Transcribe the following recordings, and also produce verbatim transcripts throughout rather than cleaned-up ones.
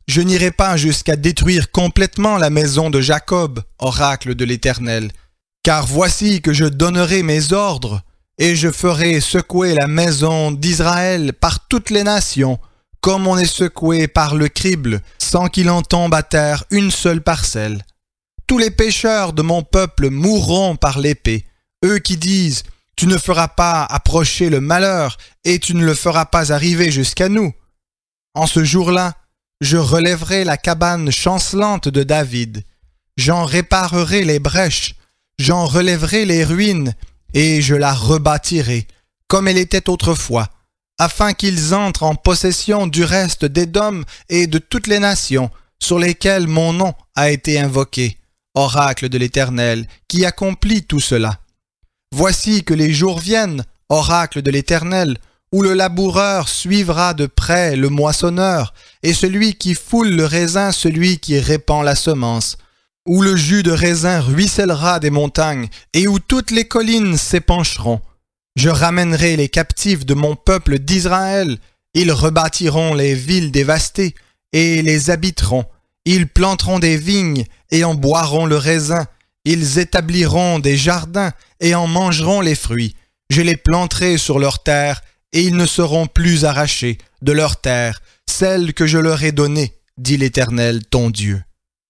Je n'irai pas jusqu'à détruire complètement la maison de Jacob, oracle de l'Éternel. Car voici que je donnerai mes ordres, et je ferai secouer la maison d'Israël par toutes les nations, comme on est secoué par le crible, sans qu'il en tombe à terre une seule parcelle. Tous les pécheurs de mon peuple mourront par l'épée, eux qui disent « Tu ne feras pas approcher le malheur, et tu ne le feras pas arriver jusqu'à nous. » En ce jour-là, je relèverai la cabane chancelante de David, j'en réparerai les brèches, j'en relèverai les ruines, et je la rebâtirai, comme elle était autrefois, afin qu'ils entrent en possession du reste d'Édom et de toutes les nations sur lesquelles mon nom a été invoqué, oracle de l'Éternel, qui accomplit tout cela. Voici que les jours viennent, oracle de l'Éternel, où le laboureur suivra de près le moissonneur, et celui qui foule le raisin celui qui répand la semence, où le jus de raisin ruissellera des montagnes, et où toutes les collines s'épancheront. Je ramènerai les captifs de mon peuple d'Israël, ils rebâtiront les villes dévastées, et les habiteront. Ils planteront des vignes, et en boiront le raisin. Ils établiront des jardins, et en mangeront les fruits. Je les planterai sur leurs terres, et ils ne seront plus arrachés de leur terre, celle que je leur ai donnée, dit l'Éternel ton Dieu.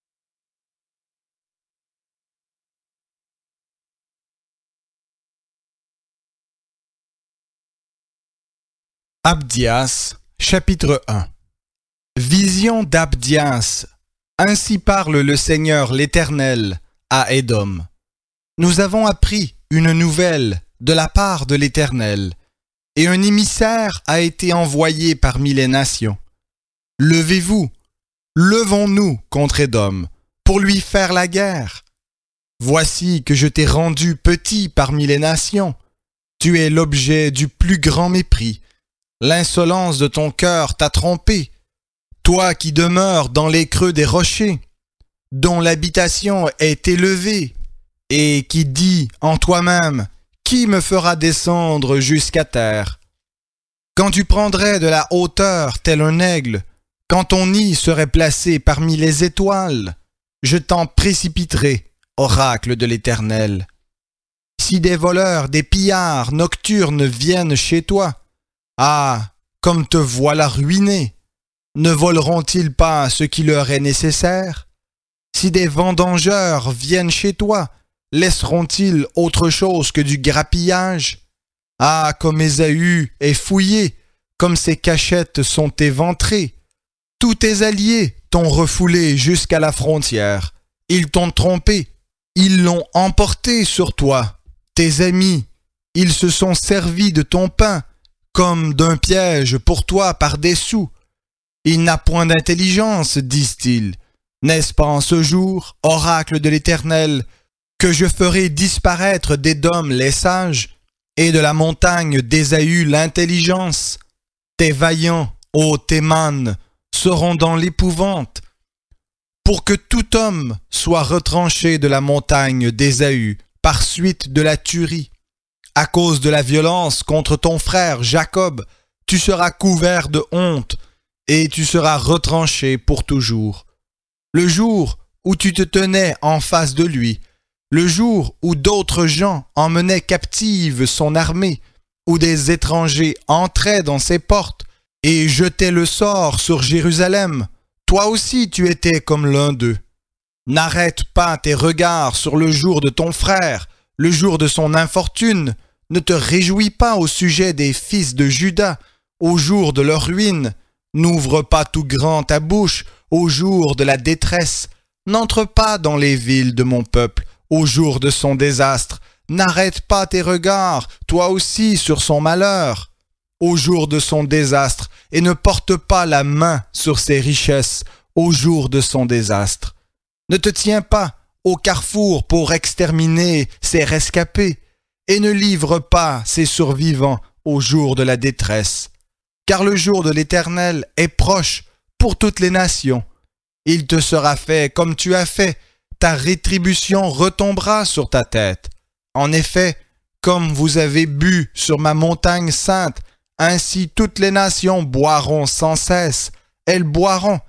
Abdias, chapitre un. Vision d'Abdias. Ainsi parle le Seigneur l'Éternel à Édom. Nous avons appris une nouvelle de la part de l'Éternel, et un émissaire a été envoyé parmi les nations. Levez-vous, levons-nous contre Édom, pour lui faire la guerre. Voici que je t'ai rendu petit parmi les nations. Tu es l'objet du plus grand mépris. L'insolence de ton cœur t'a trompé. Toi qui demeures dans les creux des rochers, dont l'habitation est élevée, et qui dis en toi-même, qui me fera descendre jusqu'à terre? Quand tu prendrais de la hauteur tel un aigle, quand ton nid serait placé parmi les étoiles, je t'en précipiterai, oracle de l'Éternel. Si des voleurs, des pillards nocturnes viennent chez toi, ah, comme te voilà ruiné, ne voleront-ils pas ce qui leur est nécessaire? Si des vendangeurs viennent chez toi, laisseront-ils autre chose que du grappillage? Ah, comme Ésaü est fouillé, comme ses cachettes sont éventrées. Tous tes alliés t'ont refoulé jusqu'à la frontière. Ils t'ont trompé, ils l'ont emporté sur toi. Tes amis, ils se sont servis de ton pain, comme d'un piège pour toi par des sous. Il n'a point d'intelligence, disent-ils. N'est-ce pas en ce jour, oracle de l'Éternel, que je ferai disparaître d'Édom les sages, et de la montagne d'Ésaü l'intelligence? Tes vaillants, ô Théman, seront dans l'épouvante, pour que tout homme soit retranché de la montagne d'Ésaü, par suite de la tuerie. À cause de la violence contre ton frère Jacob, tu seras couvert de honte, et tu seras retranché pour toujours. Le jour où tu te tenais en face de lui, le jour où d'autres gens emmenaient captive son armée, où des étrangers entraient dans ses portes et jetaient le sort sur Jérusalem, toi aussi tu étais comme l'un d'eux. N'arrête pas tes regards sur le jour de ton frère, le jour de son infortune. Ne te réjouis pas au sujet des fils de Juda, au jour de leur ruine. N'ouvre pas tout grand ta bouche au jour de la détresse. N'entre pas dans les villes de mon peuple au jour de son désastre. N'arrête pas tes regards, toi aussi, sur son malheur, au jour de son désastre, et ne porte pas la main sur ses richesses au jour de son désastre. Ne te tiens pas au carrefour pour exterminer ses rescapés, et ne livre pas ses survivants au jour de la détresse. Car le jour de l'Éternel est proche pour toutes les nations. Il te sera fait comme tu as fait, ta rétribution retombera sur ta tête. En effet, comme vous avez bu sur ma montagne sainte, ainsi toutes les nations boiront sans cesse. Elles boiront